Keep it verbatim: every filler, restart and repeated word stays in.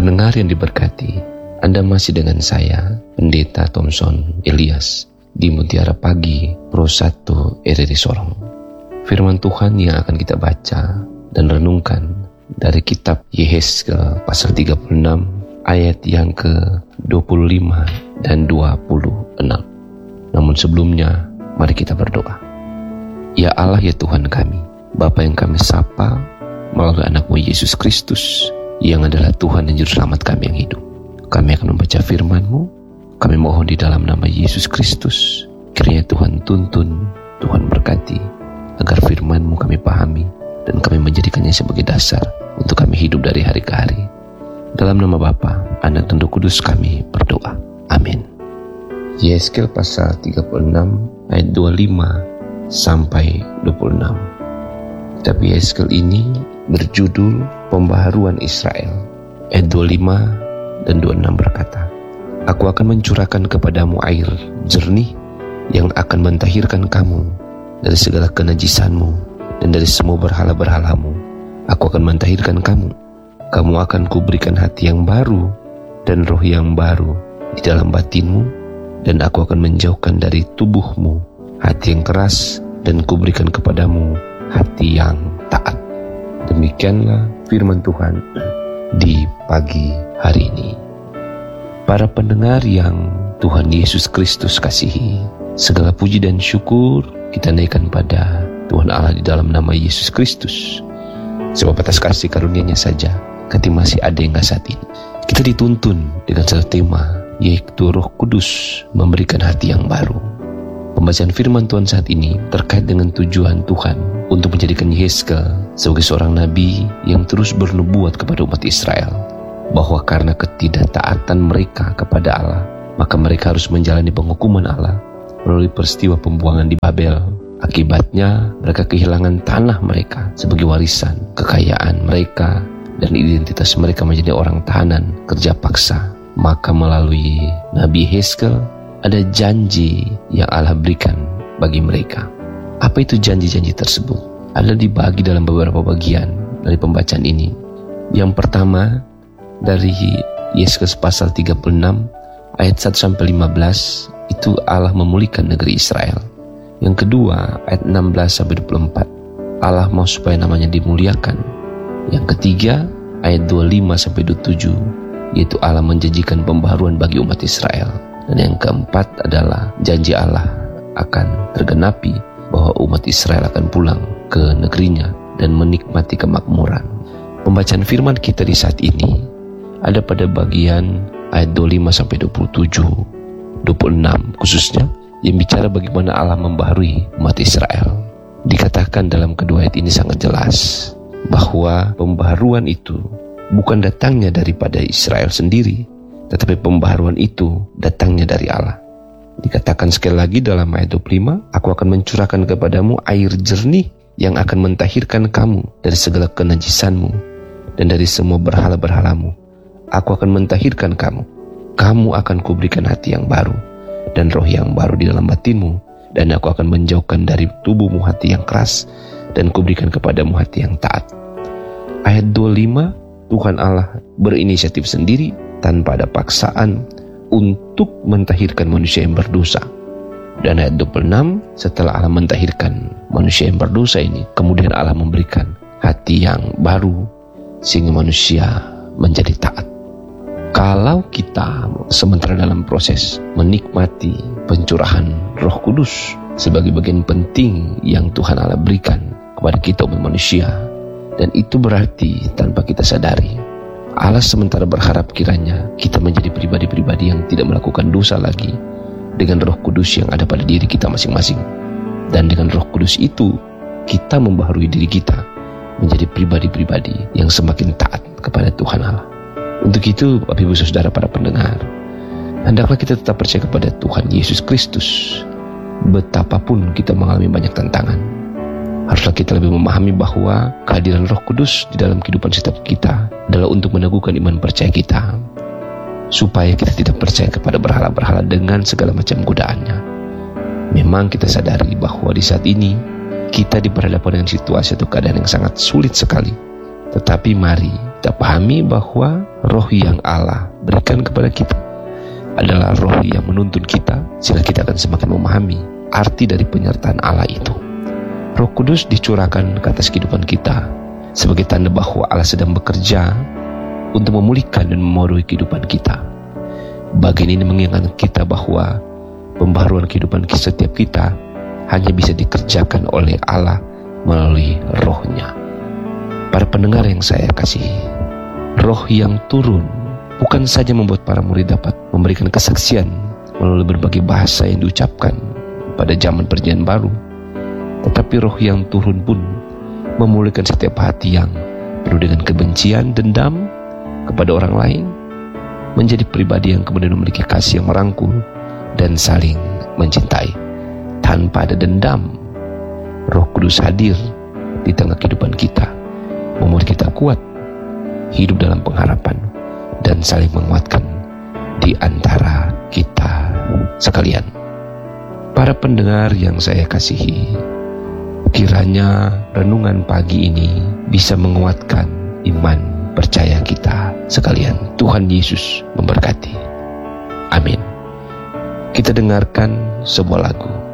Pendengar yang diberkati, Anda masih dengan saya, Pendeta Thompson Elias, di Mutiara Pagi Pro satu R R I Sorong. Firman Tuhan yang akan kita baca dan renungkan dari kitab Yehezkel pasal tiga puluh enam ayat yang ke dua puluh lima dan dua puluh enam. Namun sebelumnya, mari kita berdoa. Ya Allah, ya Tuhan kami, Bapa yang kami sapa melalui anak-Mu Yesus Kristus, yang adalah Tuhan dan Juru Selamat kami yang hidup. Kami akan membaca firman-Mu. Kami mohon di dalam nama Yesus Kristus, kiranya Tuhan tuntun, Tuhan berkati, agar firman-Mu kami pahami, dan kami menjadikannya sebagai dasar untuk kami hidup dari hari ke hari. Dalam nama Bapa, Anak dan Roh Kudus kami berdoa. Amin. Yehezkel pasal tiga puluh enam ayat dua puluh lima sampai dua puluh enam. Kitab Yehezkel ini berjudul Pembaharuan Israel. Ayat dua puluh lima dan dua puluh enam berkata, Aku akan mencurahkan kepadamu air jernih yang akan mentahirkan kamu dari segala kenajisanmu dan dari semua berhala-berhalamu. Aku akan mentahirkan kamu. Kamu akan kuberikan hati yang baru dan roh yang baru di dalam batinmu, dan aku akan menjauhkan dari tubuhmu hati yang keras dan kuberikan kepadamu hati yang taat. Demikianlah firman Tuhan di pagi hari ini. Para pendengar yang Tuhan Yesus Kristus kasihi, segala puji dan syukur kita naikkan pada Tuhan Allah di dalam nama Yesus Kristus. Sebab atas kasih karunia-Nya saja, ketika masih ada hingga saat ini, kita dituntun dengan satu tema, yaitu Roh Kudus memberikan hati yang baru. Pembacaan firman Tuhan saat ini terkait dengan tujuan Tuhan untuk menjadikan Yehezkel sebagai seorang nabi yang terus bernubuat kepada umat Israel, bahwa karena ketidaktaatan mereka kepada Allah, maka mereka harus menjalani penghukuman Allah melalui peristiwa pembuangan di Babel. Akibatnya mereka kehilangan tanah mereka sebagai warisan, kekayaan mereka, dan identitas mereka menjadi orang tahanan kerja paksa. Maka melalui Nabi Yehezkel ada janji yang Allah berikan bagi mereka. Apa itu janji-janji tersebut? Ada dibagi dalam beberapa bagian dari pembacaan ini. Yang pertama, dari Yehezkel pasal tiga puluh enam ayat satu sampai lima belas, itu Allah memulihkan negeri Israel. Yang kedua, ayat enam belas sampai dua puluh empat, Allah mau supaya namanya dimuliakan. Yang ketiga, ayat dua puluh lima sampai dua puluh tujuh, yaitu Allah menjanjikan pembaharuan bagi umat Israel. Dan yang keempat adalah janji Allah akan tergenapi, bahwa umat Israel akan pulang ke negerinya dan menikmati kemakmuran. Pembacaan firman kita di saat ini ada pada bagian ayat dua puluh lima sampai dua puluh tujuh, dua puluh enam khususnya, yang bicara bagaimana Allah membaharui umat Israel. Dikatakan dalam kedua ayat ini sangat jelas bahwa pembaharuan itu bukan datangnya daripada Israel sendiri, tetapi pembaharuan itu datangnya dari Allah. Dikatakan sekali lagi dalam ayat dua puluh lima, Aku akan mencurahkan kepadamu air jernih yang akan mentahirkan kamu dari segala kenajisanmu dan dari semua berhala-berhalamu. Aku akan mentahirkan kamu. Kamu akan kuberikan hati yang baru dan roh yang baru di dalam batinmu, dan aku akan menjauhkan dari tubuhmu hati yang keras dan kuberikan kepadamu hati yang taat. Ayat dua puluh lima, Tuhan Allah berinisiatif sendiri tanpa ada paksaan untuk mentahirkan manusia yang berdosa. Dan ayat dua puluh enam, setelah Allah mentahirkan manusia yang berdosa ini, kemudian Allah memberikan hati yang baru sehingga manusia menjadi taat. Kalau kita sementara dalam proses menikmati pencurahan Roh Kudus sebagai bagian penting yang Tuhan Allah berikan kepada kita umat manusia, dan itu berarti tanpa kita sadari, Allah sementara berharap kiranya kita menjadi pribadi-pribadi yang tidak melakukan dosa lagi dengan Roh Kudus yang ada pada diri kita masing-masing. Dan dengan Roh Kudus itu, kita membaharui diri kita menjadi pribadi-pribadi yang semakin taat kepada Tuhan Allah. Untuk itu, Bapak Ibu Saudara para pendengar, hendaklah kita tetap percaya kepada Tuhan Yesus Kristus. Betapapun kita mengalami banyak tantangan, haruslah kita lebih memahami bahwa kehadiran Roh Kudus di dalam kehidupan setiap kita adalah untuk meneguhkan iman percaya kita, supaya kita tidak percaya kepada berhala-berhala dengan segala macam godaannya. Memang kita sadari bahwa di saat ini kita diperhadapkan dengan situasi atau keadaan yang sangat sulit sekali. Tetapi mari Kita pahami bahwa roh yang Allah berikan kepada kita adalah roh yang menuntun kita, sehingga kita akan semakin memahami arti dari penyertaan Allah itu. Roh Kudus dicurahkan ke atas kehidupan kita sebagai tanda bahwa Allah sedang bekerja untuk memulihkan dan memenuhi kehidupan kita. Bagian ini mengingatkan kita bahwa pembaharuan kehidupan setiap kita hanya bisa dikerjakan oleh Allah melalui roh-Nya. Para pendengar yang saya kasihi, roh yang turun bukan saja membuat para murid dapat memberikan kesaksian melalui berbagai bahasa yang diucapkan pada zaman perjanjian baru, tetapi roh yang turun pun memulihkan setiap hati yang penuh dengan kebencian, dendam kepada orang lain, menjadi pribadi yang kemudian memiliki kasih yang merangkul dan saling mencintai. Tanpa ada dendam, Roh Kudus hadir di tengah kehidupan kita, membuat kita kuat, hidup dalam pengharapan, dan saling menguatkan di antara kita sekalian. Para pendengar yang saya kasihi, kiranya renungan pagi ini bisa menguatkan iman percaya kita sekalian. Tuhan Yesus memberkati. Amin. Kita dengarkan sebuah lagu.